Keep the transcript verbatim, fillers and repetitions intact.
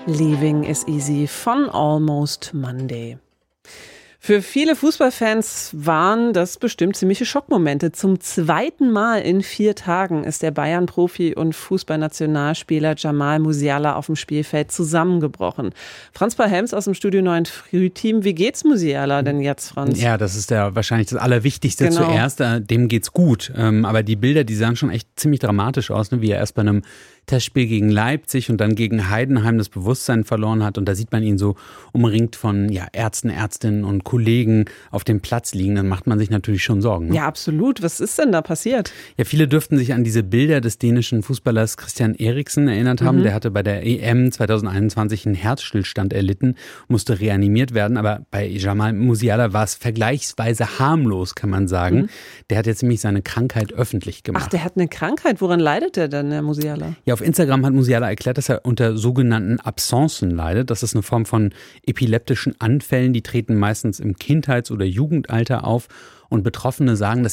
Leaving is Easy von Almost Monday. Für viele Fußballfans waren das bestimmt ziemliche Schockmomente. Zum zweiten Mal in vier Tagen ist der Bayern-Profi und Fußballnationalspieler Jamal Musiala auf dem Spielfeld zusammengebrochen. Franz Paul-Helms aus dem Studio neun Frühteam. Wie geht's Musiala denn jetzt, Franz? Ja, das ist ja wahrscheinlich das Allerwichtigste Genau. zuerst. Dem geht's gut. Aber die Bilder, die sahen schon echt ziemlich dramatisch aus, ne? Wie er erst bei einem Testspiel gegen Leipzig und dann gegen Heidenheim das Bewusstsein verloren hat. Und da sieht man ihn so umringt von ja, Ärzten, Ärztinnen und Kollegen auf dem Platz liegen. Dann macht man sich natürlich schon Sorgen. Ne? Ja, absolut. Was ist denn da passiert? Ja, viele dürften sich an diese Bilder des dänischen Fußballers Christian Eriksen erinnert haben. Mhm. Der hatte bei der E M zwanzig einundzwanzig einen Herzstillstand erlitten, musste reanimiert werden. Aber bei Jamal Musiala war es vergleichsweise harmlos, kann man sagen. Mhm. Der hat jetzt nämlich seine Krankheit öffentlich gemacht. Ach, der hat eine Krankheit. Woran leidet der denn, der Musiala? Ja, auf Instagram hat Musiala erklärt, dass er unter sogenannten Absencen leidet. Das ist eine Form von epileptischen Anfällen, die treten meistens im Kindheits- oder Jugendalter auf. Und Betroffene sagen, dass